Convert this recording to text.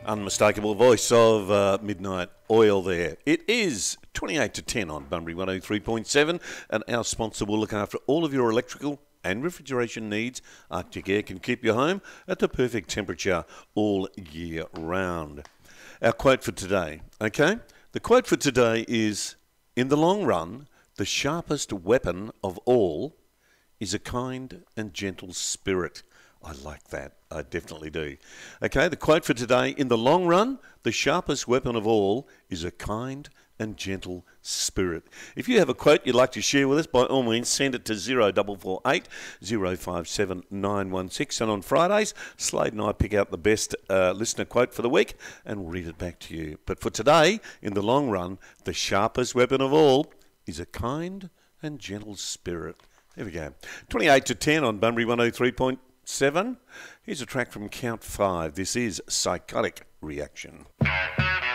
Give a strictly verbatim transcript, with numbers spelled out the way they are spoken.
Unmistakable voice of uh, Midnight Oil there. It is twenty-eight to ten on Bunbury one oh three point seven, and our sponsor will look after all of your electrical and refrigeration needs. Arctic Air can keep you home at the perfect temperature all year round. Our quote for today, okay? The quote for today is, in the long run, the sharpest weapon of all is a kind and gentle spirit. I like that. I definitely do. Okay, the quote for today, in the long run, the sharpest weapon of all is a kind and gentle spirit. If you have a quote you'd like to share with us, by all means, send it to zero four four eight, zero five seven, nine one six. And on Fridays, Slade and I pick out the best uh, listener quote for the week and we'll read it back to you. But for today, in the long run, the sharpest weapon of all is a kind and gentle spirit. There we go. twenty-eight to ten on Bunbury one oh three point seven. Here's a track from Count Five. This is Psychotic Reaction.